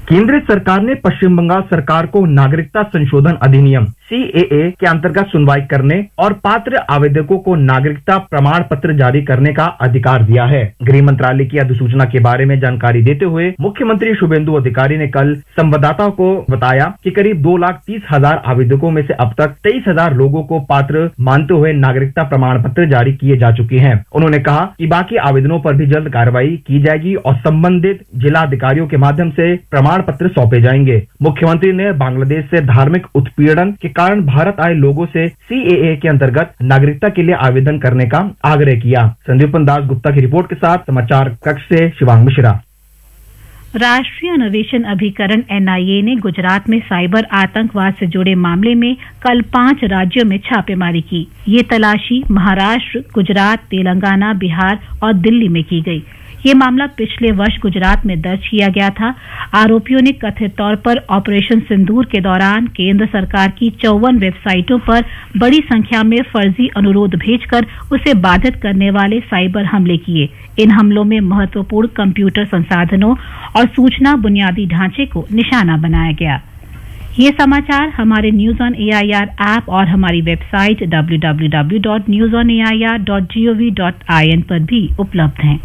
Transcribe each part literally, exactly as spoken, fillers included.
केंद्र सरकार ने पश्चिम बंगाल सरकार को नागरिकता संशोधन अधिनियम सी ए ए के अंतर्गत सुनवाई करने और पात्र आवेदकों को नागरिकता प्रमाण पत्र जारी करने का अधिकार दिया है। गृह मंत्रालय की अधिसूचना के बारे में जानकारी देते हुए मुख्यमंत्री शुभेंदु अधिकारी ने कल संवाददाताओं को बताया कि करीब दो लाख तीस हजार आवेदकों में से अब तक तेईस हजार लोगों को पात्र मानते हुए नागरिकता प्रमाण पत्र जारी किए जा चुके हैं। उन्होंने कहा कि बाकी आवेदनों पर भी जल्द कार्रवाई की जाएगी और संबंधित जिला अधिकारियों के माध्यम से प्रमाण पत्र सौंपे जाएंगे। मुख्यमंत्री ने बांग्लादेश से धार्मिक उत्पीड़न के कारण भारत आए लोगों से सी ए ए के अंतर्गत नागरिकता के लिए आवेदन करने का आग्रह किया। संदीपन दास गुप्ता की रिपोर्ट के साथ समाचार कक्ष से शिवांग मिश्रा। राष्ट्रीय अन्वेषण अभिकरण एन आई ए ने गुजरात में साइबर आतंकवाद से जुड़े मामले में कल पांच राज्यों में छापेमारी की। ये तलाशी महाराष्ट्र, गुजरात, तेलंगाना, बिहार और दिल्ली में की गई। ये मामला पिछले वर्ष गुजरात में दर्ज किया गया था। आरोपियों ने कथित तौर पर ऑपरेशन सिंदूर के दौरान केंद्र सरकार की चौवन वेबसाइटों पर बड़ी संख्या में फर्जी अनुरोध भेजकर उसे बाधित करने वाले साइबर हमले किए। इन हमलों में महत्वपूर्ण कंप्यूटर संसाधनों और सूचना बुनियादी ढांचे को निशाना बनाया गया। ये समाचार हमारे news on A I R app और हमारी website W W W dot news on A I R dot G O V dot I N पर भी उपलब्ध हैं।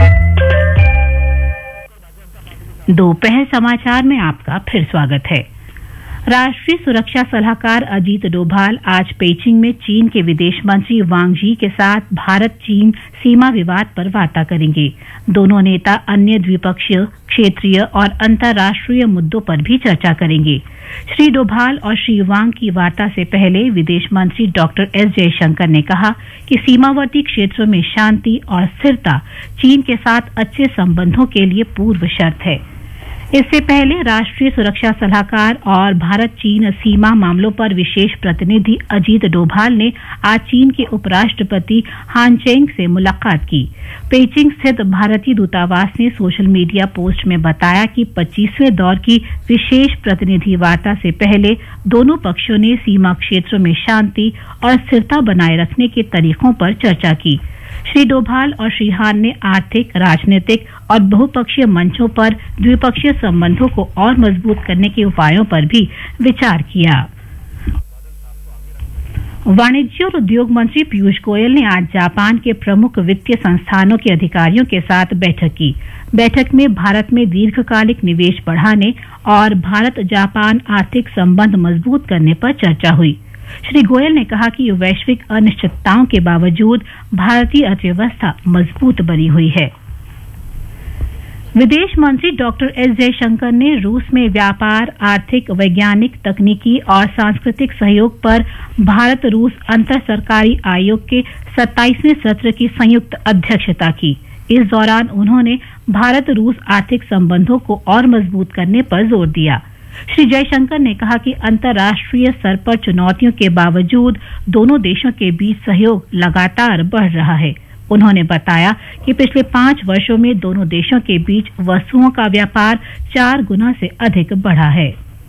दोपहर समाचार में आपका फिर स्वागत है। राष्ट्रीय सुरक्षा सलाहकार अजीत डोभाल आज पेइचिंग में चीन के विदेश मंत्री वांग यी के साथ भारत चीन सीमा विवाद पर वार्ता करेंगे। दोनों नेता अन्य द्विपक्षीय, क्षेत्रीय और अंतर्राष्ट्रीय मुद्दों पर भी चर्चा करेंगे। श्री डोभाल और श्री वांग की वार्ता से पहले विदेश मंत्री डॉक्टर एस जयशंकर ने कहा कि सीमावर्ती क्षेत्रों में शांति और स्थिरता चीन के साथ अच्छे संबंधों के लिए पूर्व शर्त है। इससे पहले राष्ट्रीय सुरक्षा सलाहकार और भारत चीन सीमा मामलों पर विशेष प्रतिनिधि अजीत डोभाल ने आज चीन के उपराष्ट्रपति हान चेंग से मुलाकात की। पेइचिंग स्थित भारतीय दूतावास ने सोशल मीडिया पोस्ट में बताया कि पच्चीसवें दौर की विशेष प्रतिनिधि वार्ता से पहले दोनों पक्षों ने सीमा क्षेत्रों में शांति और स्थिरता बनाए रखने के तरीकों पर चर्चा की। श्री डोभाल और श्री हान ने आर्थिक, राजनीतिक और बहुपक्षीय मंचों पर द्विपक्षीय संबंधों को और मजबूत करने के उपायों पर भी विचार किया। वाणिज्य और उद्योग मंत्री पीयूष गोयल ने आज जापान के प्रमुख वित्तीय संस्थानों के अधिकारियों के साथ बैठक की। बैठक में भारत में दीर्घकालिक निवेश बढ़ाने और भारत जापान आर्थिक संबंध मजबूत करने पर चर्चा हुई। श्री गोयल ने कहा कि वैश्विक अनिश्चितताओं के बावजूद भारतीय अर्थव्यवस्था मजबूत बनी हुई है। विदेश मंत्री डॉक्टर एस जयशंकर ने रूस में व्यापार, आर्थिक, वैज्ञानिक, तकनीकी और सांस्कृतिक सहयोग पर भारत रूस अंतर सरकारी आयोग के सत्ताईसवें सत्र की संयुक्त अध्यक्षता की। इस दौरान उन्होंने भारत रूस आर्थिक संबंधों को और मजबूत करने पर जोर दिया। श्री जयशंकर ने कहा कि अंतर्राष्ट्रीय स्तर पर चुनौतियों के बावजूद दोनों देशों के बीच सहयोग लगातार बढ़ रहा है। उन्होंने बताया कि पिछले पांच वर्षों में दोनों देशों के बीच वस्तुओं का व्यापार चार गुना से अधिक बढ़ा है।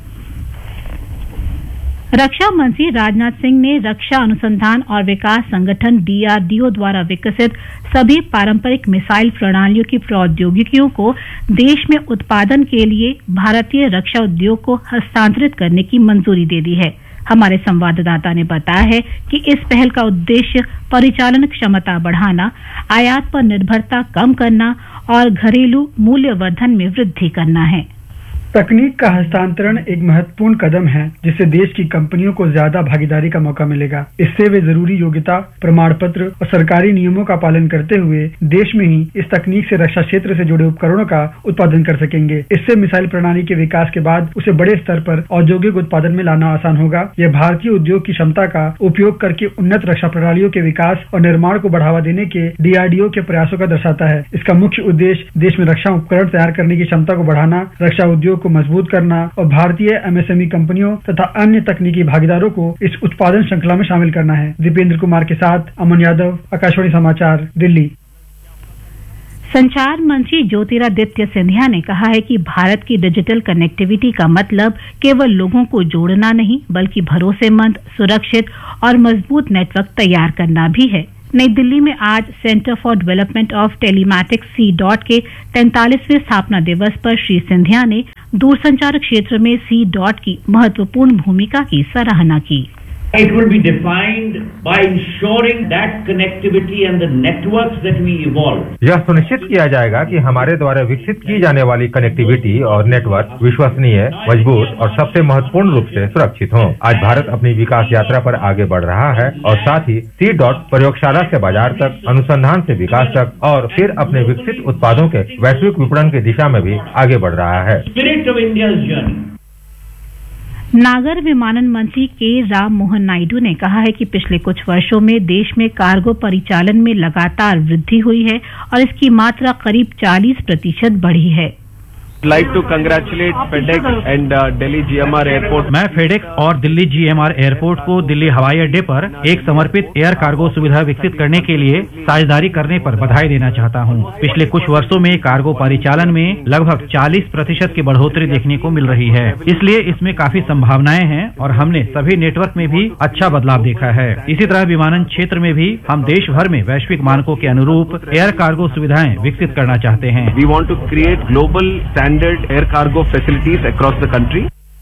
रक्षा मंत्री राजनाथ सिंह ने रक्षा अनुसंधान और विकास संगठन डी आर डी ओ द्वारा विकसित सभी पारंपरिक मिसाइल प्रणालियों की प्रौद्योगिकियों को देश में उत्पादन के लिए भारतीय रक्षा उद्योग को हस्तांतरित करने की मंजूरी दे दी है। हमारे संवाददाता ने बताया है कि इस पहल का उद्देश्य परिचालन क्षमता बढ़ाना, आयात पर निर्भरता कम करना और घरेलू मूल्यवर्धन में वृद्धि करना है। तकनीक का हस्तांतरण एक महत्वपूर्ण कदम है जिससे देश की कंपनियों को ज्यादा भागीदारी का मौका मिलेगा। इससे वे जरूरी योग्यता, प्रमाण पत्र और सरकारी नियमों का पालन करते हुए देश में ही इस तकनीक से रक्षा क्षेत्र से जुड़े उपकरणों का उत्पादन कर सकेंगे। इससे मिसाइल प्रणाली के विकास के बाद उसे बड़े स्तर पर औद्योगिक उत्पादन में लाना आसान होगा। यह भारतीय उद्योग की क्षमता का उपयोग करके उन्नत रक्षा प्रणालियों के विकास और निर्माण को बढ़ावा देने के डी आर डी ओ के प्रयासों का दर्शाता है। इसका मुख्य उद्देश्य देश में रक्षा उपकरण तैयार करने की क्षमता को बढ़ाना, रक्षा उद्योग को मजबूत करना और भारतीय एम एस एम ई कंपनियों तथा अन्य तकनीकी भागीदारों को इस उत्पादन श्रृंखला में शामिल करना है। दीपेंद्र कुमार के साथ अमन यादव, आकाशवाणी समाचार, दिल्ली। संचार मंत्री ज्योतिरादित्य सिंधिया ने कहा है कि भारत की डिजिटल कनेक्टिविटी का मतलब केवल लोगों को जोड़ना नहीं बल्कि भरोसेमंद, सुरक्षित और मजबूत नेटवर्क तैयार करना भी है। नई दिल्ली में आज centre for development of telematics C dot के तैंतालीसवें स्थापना दिवस पर श्री सिंधिया ने दूरसंचार क्षेत्र में सी डॉट की महत्वपूर्ण भूमिका की सराहना की। It will be defined by ensuring that connectivity and the networks that we evolve. यह सुनिश्चित किया जाएगा कि हमारे द्वारा विकसित की जाने वाली कनेक्टिविटी और नेटवर्क विश्वसनीय, मजबूत और सबसे महत्वपूर्ण रूप से सुरक्षित हों। आज भारत अपनी विकास यात्रा पर आगे बढ़ रहा है और साथ ही सी डॉट प्रयोगशाला से बाजार तक, अनुसंधान से विकास तक और फिर अपने विकसित उत्पादों के वैश्विक विपणन की दिशा में भी आगे बढ़ रहा है। Spirit of India's journey. नागर विमानन मंत्री के राम मोहन नायडू ने कहा है कि पिछले कुछ वर्षों में देश में कार्गो परिचालन में लगातार वृद्धि हुई है और इसकी मात्रा करीब चालीस प्रतिशत बढ़ी है। like to congratulate FedEx and uh, Delhi G M R Airport. मैं फेडेक्स और Delhi G M R airport को दिल्ली हवाई अड्डे पर एक समर्पित एयर कार्गो सुविधा विकसित करने के लिए साझेदारी करने पर बधाई देना चाहता हूं। पिछले कुछ वर्षों में कार्गो परिचालन में लगभग चालीस प्रतिशत की बढ़ोतरी देखने को मिल रही है, इसलिए इसमें काफी संभावनाएं हैं और हमने सभी नेटवर्क में भी अच्छा बदलाव देखा है। इसी तरह विमानन क्षेत्र में भी हम देश भर में वैश्विक मानकों के अनुरूप एयर कार्गो सुविधाएं विकसित करना चाहते हैं। We want to create global standard air cargo facilities across the country.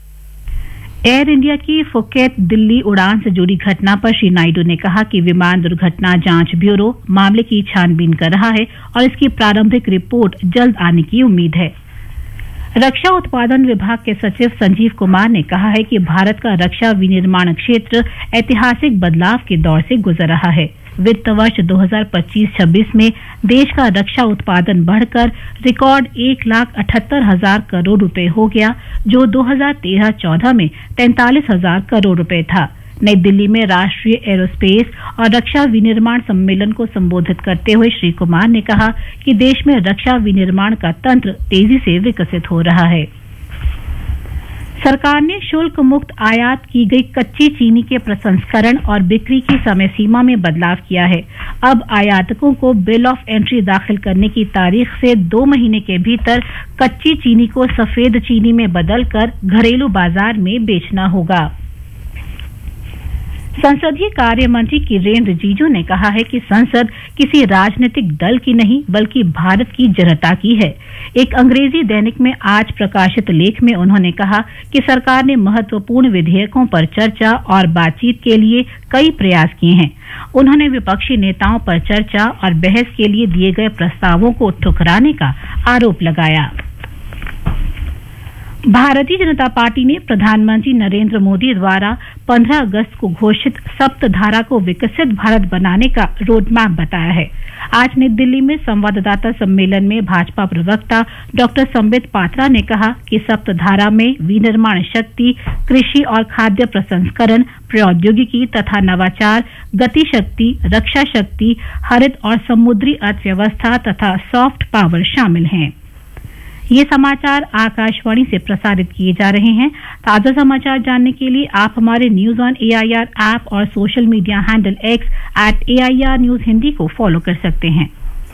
Air India की फुकेत दिल्ली उड़ान से जुड़ी घटना पर श्री नायडू ने कहा कि विमान दुर्घटना जांच ब्यूरो मामले की छानबीन कर रहा है और इसकी प्रारंभिक रिपोर्ट जल्द आने की उम्मीद है। रक्षा उत्पादन विभाग के सचिव संजीव कुमार ने कहा है कि भारत का रक्षा विनिर्माण क्षेत्र ऐतिहासिक बदलाव के दौर से गुजर रहा है। वित्त वर्ष दो हज़ार पच्चीस छब्बीस में देश का रक्षा उत्पादन बढ़कर रिकॉर्ड एक लाख अठहत्तर हजार करोड़ रुपए हो गया, जो दो हज़ार तेरह चौदह में तैंतालीस हजार करोड़ रुपए था। नई दिल्ली में राष्ट्रीय एरोस्पेस और रक्षा विनिर्माण सम्मेलन को संबोधित करते हुए श्री कुमार ने कहा कि देश में रक्षा विनिर्माण का तंत्र तेजी से विकसित हो रहा है। सरकार ने शुल्क मुक्त आयात की गई कच्ची चीनी के प्रसंस्करण और बिक्री की समय सीमा में बदलाव किया है। अब आयातकों को बिल ऑफ एंट्री दाखिल करने की तारीख से दो महीने के भीतर कच्ची चीनी को सफेद चीनी में बदलकर घरेलू बाजार में बेचना होगा। संसदीय कार्य मंत्री किरेन रिजिजू ने कहा है कि संसद किसी राजनीतिक दल की नहीं बल्कि भारत की जनता की है। एक अंग्रेजी दैनिक में आज प्रकाशित लेख में उन्होंने कहा कि सरकार ने महत्वपूर्ण विधेयकों पर चर्चा और बातचीत के लिए कई प्रयास किए हैं। उन्होंने विपक्षी नेताओं पर चर्चा और बहस के लिए दिए गए प्रस्तावों को ठुकराने का आरोप लगाया। भारतीय जनता पार्टी ने प्रधानमंत्री नरेंद्र मोदी द्वारा पंद्रह अगस्त को घोषित सप्तधारा को विकसित भारत बनाने का रोडमैप बताया है। आज नई दिल्ली में संवाददाता सम्मेलन में भाजपा प्रवक्ता डॉक्टर संबित पात्रा ने कहा कि सप्तधारा में विनिर्माण शक्ति, कृषि और खाद्य प्रसंस्करण, प्रौद्योगिकी तथा नवाचार, गति शक्ति, रक्षा शक्ति, हरित और समुद्री अर्थव्यवस्था तथा सॉफ्ट पावर शामिल हैं। ये समाचार आकाशवाणी से प्रसारित किए जा रहे हैं। ताजा समाचार जानने के लिए आप हमारे न्यूज ऑन एआईआर ऐप और social media handle x eight AIR news Hindi को फॉलो कर सकते हैं।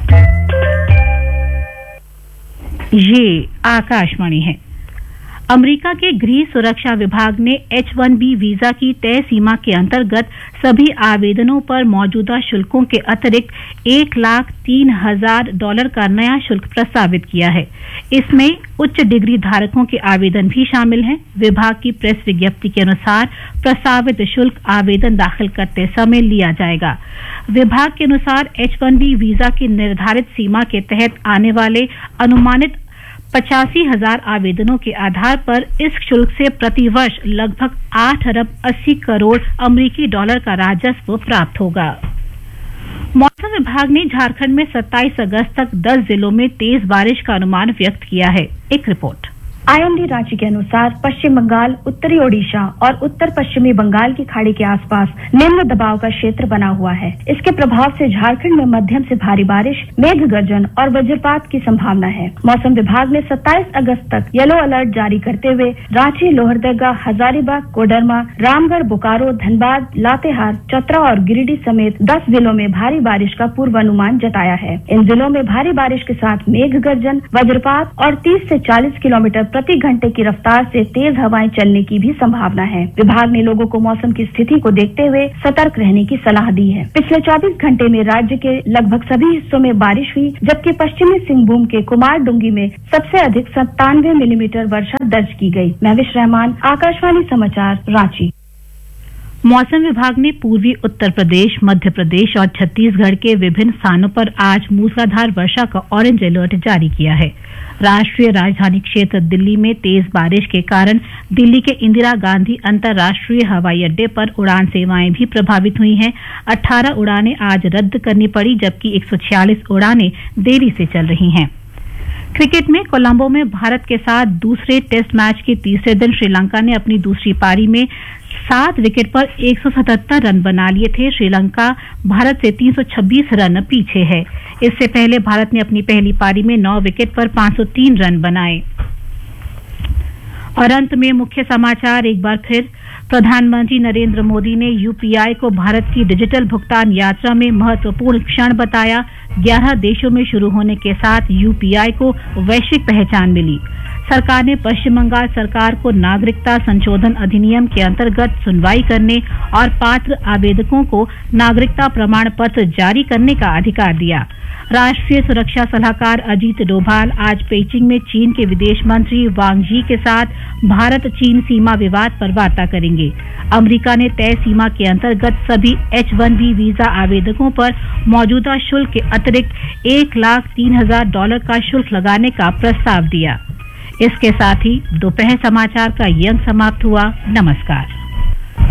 ये आकाशवाणी है। अमेरिका के गृह सुरक्षा विभाग ने एच वन बी वीजा की तय सीमा के अंतर्गत सभी आवेदनों पर मौजूदा शुल्कों के अतिरिक्त एक लाख तीन हजार डॉलर का नया शुल्क प्रस्तावित किया है। इसमें उच्च डिग्री धारकों के आवेदन भी शामिल हैं। विभाग की प्रेस विज्ञप्ति के अनुसार प्रस्तावित शुल्क आवेदन दाखिल करते समय लिया जाएगा। विभाग के अनुसार एच वन बी वीजा की निर्धारित सीमा के तहत आने वाले अनुमानित पचासी हजार आवेदनों के आधार पर इस शुल्क से प्रतिवर्ष लगभग आठ अरब अस्सी करोड़ अमेरिकी डॉलर का राजस्व प्राप्त होगा। मौसम विभाग ने झारखंड में सत्ताईस अगस्त तक दस जिलों में तेज बारिश का अनुमान व्यक्त किया है। एक रिपोर्ट। आईएमडी रांची के अनुसार पश्चिम बंगाल, उत्तरी ओडिशा और उत्तर पश्चिमी बंगाल की खाड़ी के आसपास निम्न दबाव का क्षेत्र बना हुआ है। इसके प्रभाव से झारखंड में मध्यम से भारी बारिश, मेघ गर्जन और वज्रपात की संभावना है। मौसम विभाग ने सत्ताईस अगस्त तक येलो अलर्ट जारी करते हुए रांची, लोहरदगा, हजारीबाग, कोडरमा, रामगढ़, बोकारो, धनबाद, लातेहार, चतरा और गिरिडीह समेत दस जिलों में भारी बारिश का पूर्वानुमान जताया है। इन जिलों में भारी बारिश के साथ मेघ गर्जन, वज्रपात और तीस से चालीस किलोमीटर प्रति घंटे की रफ्तार से तेज हवाएं चलने की भी संभावना है। विभाग ने लोगों को मौसम की स्थिति को देखते हुए सतर्क रहने की सलाह दी है। पिछले चौबीस घंटे में राज्य के लगभग सभी हिस्सों में बारिश हुई, जबकि पश्चिमी सिंहभूम के कुमारडुंगी में सबसे अधिक सत्तानवे मिलीमीटर वर्षा दर्ज की गई। महविश रहमान, आकाशवाणी समाचार, रांची। मौसम विभाग ने पूर्वी उत्तर प्रदेश, मध्य प्रदेश और छत्तीसगढ़ के विभिन्न स्थानों पर आज मूसलाधार वर्षा का ऑरेंज अलर्ट जारी किया है। राष्ट्रीय राजधानी क्षेत्र दिल्ली में तेज बारिश के कारण दिल्ली के इंदिरा गांधी अंतर्राष्ट्रीय हवाई अड्डे पर उड़ान सेवाएं भी प्रभावित हुई हैं। अठारह उड़ानें आज रद्द करनी पड़ी, जबकि एक सौ छियालीस उड़ानें देरी से चल रही हैं। क्रिकेट में कोलंबो में भारत के साथ दूसरे टेस्ट मैच के तीसरे दिन श्रीलंका ने अपनी दूसरी पारी में सात विकेट पर एक सौ सतहत्तर रन बना लिए थे। श्रीलंका भारत से तीन सौ छब्बीस रन पीछे है। इससे पहले भारत ने अपनी पहली पारी में नौ विकेट पर पांच सौ तीन रन बनाए। और अंत में मुख्य समाचार एक बार फिर। प्रधानमंत्री नरेंद्र मोदी ने यूपीआई को भारत की डिजिटल भुगतान यात्रा में महत्वपूर्ण क्षण बताया। ग्यारह देशों में शुरू होने के साथ यूपीआई को वैश्विक पहचान मिली। सरकार ने पश्चिम बंगाल सरकार को नागरिकता संशोधन अधिनियम के अंतर्गत सुनवाई करने और पात्र आवेदकों को नागरिकता प्रमाण पत्र जारी करने का अधिकार दिया। राष्ट्रीय सुरक्षा सलाहकार अजीत डोभाल आज पेइचिंग में चीन के विदेश मंत्री वांग यी के साथ भारत चीन सीमा विवाद पर वार्ता करेंगे। अमेरिका ने तय सीमा के अंतर्गत सभी एच वन बी वीजा आवेदकों पर मौजूदा शुल्क के अतिरिक्त एक लाख तीन हजार डॉलर का शुल्क लगाने का प्रस्ताव दिया। इसके साथ ही दोपहर समाचार का ये अंक समाप्त हुआ। नमस्कार।